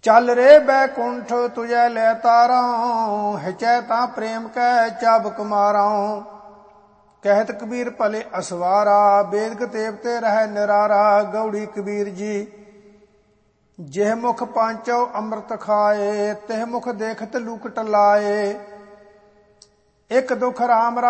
चल रे बैकुंठ तुझे ले तारां, हिचै तां प्रेम कै चाबुक मारां। कहत कबीर भले असवारा, बेदक तेवते रह निरारा। गौड़ी कबीर जी जिह मुख पांचो अमृत खाए, तिह मुख देखत लूकट लाए। एक दुख राम